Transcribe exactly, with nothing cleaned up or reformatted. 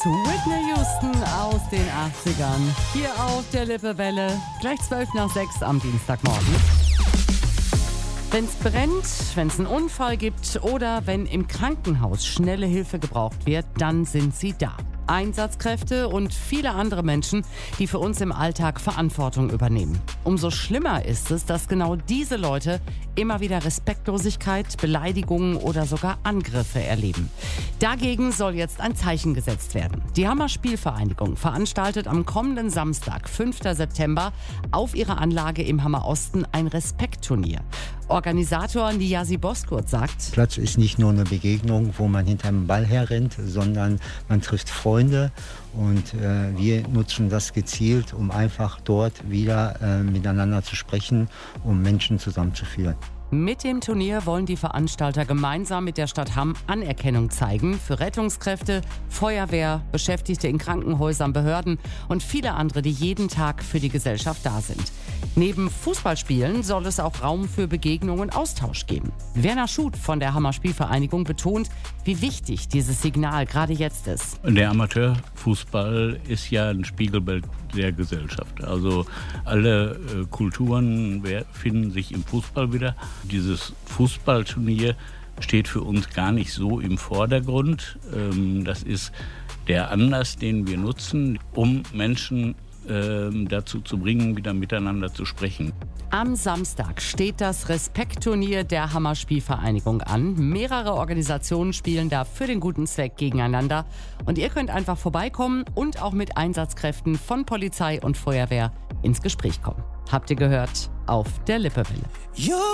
Whitney Houston aus den achtzigern. Hier auf der Lippewelle. Gleich zwölf nach sechs am Dienstagmorgen. Wenn es brennt, wenn es einen Unfall gibt oder wenn im Krankenhaus schnelle Hilfe gebraucht wird, dann sind sie da. Einsatzkräfte und viele andere Menschen, die für uns im Alltag Verantwortung übernehmen. Umso schlimmer ist es, dass genau diese Leute immer wieder Respektlosigkeit, Beleidigungen oder sogar Angriffe erleben. Dagegen soll jetzt ein Zeichen gesetzt werden. Die Hammer Spielvereinigung veranstaltet am kommenden Samstag, fünften September, auf ihrer Anlage im Hammer Osten ein Respektturnier. Organisator Niyazi Bozkurt sagt: Platz ist nicht nur eine Begegnung, wo man hinter dem Ball herrennt, sondern man trifft Freunde und äh, wir nutzen das gezielt, um einfach dort wieder äh, miteinander zu sprechen, um Menschen zusammenzuführen. Mit dem Turnier wollen die Veranstalter gemeinsam mit der Stadt Hamm Anerkennung zeigen für Rettungskräfte, Feuerwehr, Beschäftigte in Krankenhäusern, Behörden und viele andere, die jeden Tag für die Gesellschaft da sind. Neben Fußballspielen soll es auch Raum für Begegnung und Austausch geben. Werner Schuth von der Hammer Spielvereinigung betont, wie wichtig dieses Signal gerade jetzt ist. Der Amateurfußball ist ja ein Spiegelbild der Gesellschaft. Also alle äh, Kulturen finden sich im Fußball wieder. Dieses Fußballturnier steht für uns gar nicht so im Vordergrund. Ähm, das ist der Anlass, den wir nutzen, um Menschen äh, dazu zu bringen, wieder miteinander zu sprechen. Am Samstag steht das Respektturnier der Hammer Spielvereinigung an. Mehrere Organisationen spielen da für den guten Zweck gegeneinander. Und ihr könnt einfach vorbeikommen und auch mit Einsatzkräften von Polizei und Feuerwehr ins Gespräch kommen. Habt ihr gehört? Auf der Lippewelle.